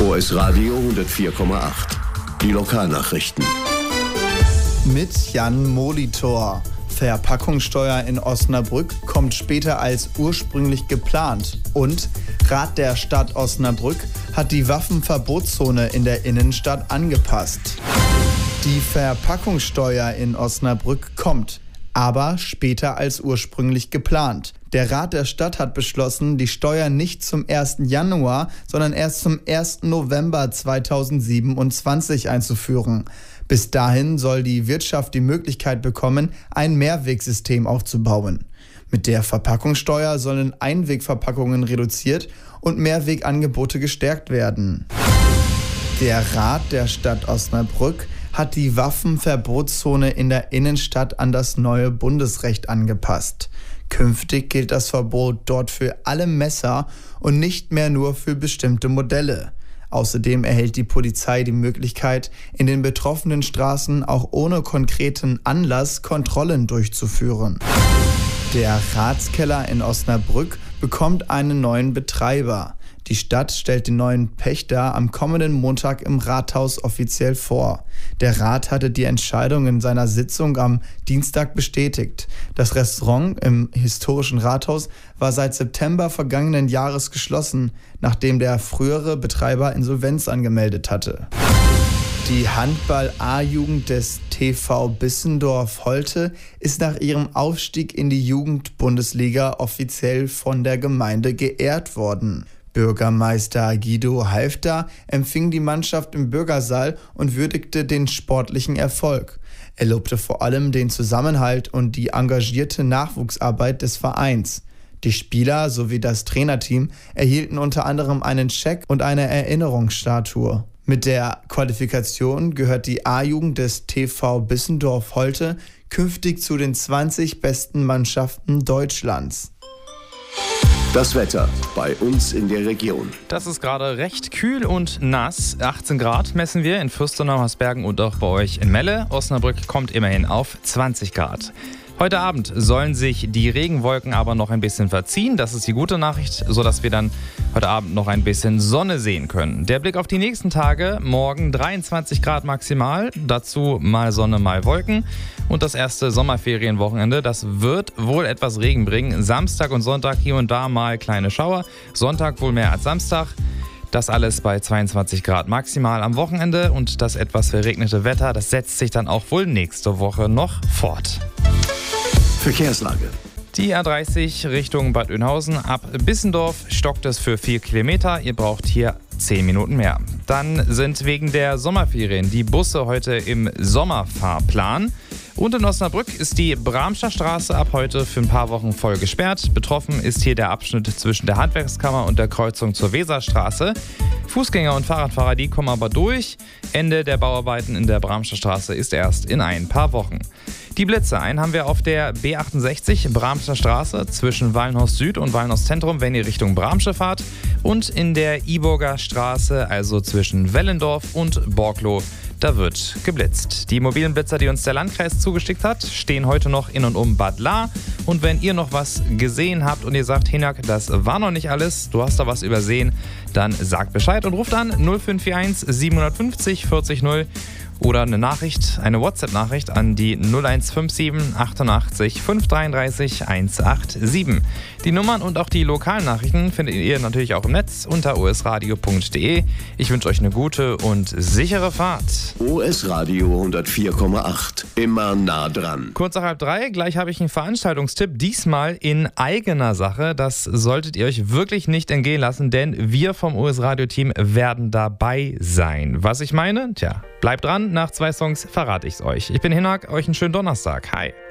OS Radio 104,8. Die Lokalnachrichten. Mit Jan Molitor. Verpackungssteuer in Osnabrück kommt später als ursprünglich geplant. Und Rat der Stadt Osnabrück hat die Waffenverbotszone in der Innenstadt angepasst. Die Verpackungssteuer in Osnabrück kommt, aber später als ursprünglich geplant. Der Rat der Stadt hat beschlossen, die Steuer nicht zum 1. Januar, sondern erst zum 1. November 2027 einzuführen. Bis dahin soll die Wirtschaft die Möglichkeit bekommen, ein Mehrwegsystem aufzubauen. Mit der Verpackungssteuer sollen Einwegverpackungen reduziert und Mehrwegangebote gestärkt werden. Der Rat der Stadt Osnabrück hat die Waffenverbotszone in der Innenstadt an das neue Bundesrecht angepasst. Künftig gilt das Verbot dort für alle Messer und nicht mehr nur für bestimmte Modelle. Außerdem erhält die Polizei die Möglichkeit, in den betroffenen Straßen auch ohne konkreten Anlass Kontrollen durchzuführen. Der Ratskeller in Osnabrück bekommt einen neuen Betreiber. Die Stadt stellt den neuen Pächter am kommenden Montag im Rathaus offiziell vor. Der Rat hatte die Entscheidung in seiner Sitzung am Dienstag bestätigt. Das Restaurant im historischen Rathaus war seit September vergangenen Jahres geschlossen, nachdem der frühere Betreiber Insolvenz angemeldet hatte. Die Handball-A-Jugend des TV Bissendorf-Holte ist nach ihrem Aufstieg in die Jugendbundesliga offiziell von der Gemeinde geehrt worden. Bürgermeister Guido Halfter empfing die Mannschaft im Bürgersaal und würdigte den sportlichen Erfolg. Er lobte vor allem den Zusammenhalt und die engagierte Nachwuchsarbeit des Vereins. Die Spieler sowie das Trainerteam erhielten unter anderem einen Scheck und eine Erinnerungsstatue. Mit der Qualifikation gehört die A-Jugend des TV Bissendorf-Holte künftig zu den 20 besten Mannschaften Deutschlands. Das Wetter bei uns in der Region. Das ist gerade recht kühl und nass. 18 Grad messen wir in Fürstenau, Haßbergen und auch bei euch in Melle. Osnabrück kommt immerhin auf 20 Grad. Heute Abend sollen sich die Regenwolken aber noch ein bisschen verziehen. Das ist die gute Nachricht, sodass wir dann heute Abend noch ein bisschen Sonne sehen können. Der Blick auf die nächsten Tage. Morgen 23 Grad maximal. Dazu mal Sonne, mal Wolken. Und das erste Sommerferienwochenende, das wird wohl etwas Regen bringen. Samstag und Sonntag hier und da mal kleine Schauer. Sonntag wohl mehr als Samstag. Das alles bei 22 Grad maximal am Wochenende. Und das etwas verregnete Wetter, das setzt sich dann auch wohl nächste Woche noch fort. Verkehrslage. Die A30 Richtung Bad Oeynhausen ab Bissendorf stockt es für 4 Kilometer. Ihr braucht hier 10 Minuten mehr. Dann sind wegen der Sommerferien die Busse heute im Sommerfahrplan. Und in Osnabrück ist die Bramscher Straße ab heute für ein paar Wochen voll gesperrt. Betroffen ist hier der Abschnitt zwischen der Handwerkskammer und der Kreuzung zur Weserstraße. Fußgänger und Fahrradfahrer, die kommen aber durch. Ende der Bauarbeiten in der Bramscher Straße ist erst in ein paar Wochen. Die Blitze ein haben wir auf der B68 Bramscher Straße zwischen Wallenhorst Süd und Wallenhorst Zentrum, wenn ihr Richtung Bramsche fahrt. Und in der Iburger Straße, also zwischen Wellendorf und Borgloh, da wird geblitzt. Die mobilen Blitzer, die uns der Landkreis zugeschickt hat, stehen heute noch in und um Bad Lahr. Und wenn ihr noch was gesehen habt und ihr sagt, Hinak, das war noch nicht alles, du hast da was übersehen, dann sagt Bescheid und ruft an 0541 750 40 0 oder eine Nachricht, eine WhatsApp-Nachricht an die 0157 88 533 187. Die Nummern und auch die lokalen Nachrichten findet ihr natürlich auch im Netz unter osradio.de. Ich wünsche euch eine gute und sichere Fahrt. OS Radio 104,8. Immer nah dran. Kurz nach 2:30, gleich habe ich einen Veranstaltungstipp. Diesmal in eigener Sache. Das solltet ihr euch wirklich nicht entgehen lassen, denn wir vom OS Radio-Team werden dabei sein. Was ich meine? Tja, bleibt dran. Nach 2 Songs verrate ich es euch. Ich bin Hinak, euch einen schönen Donnerstag. Hi.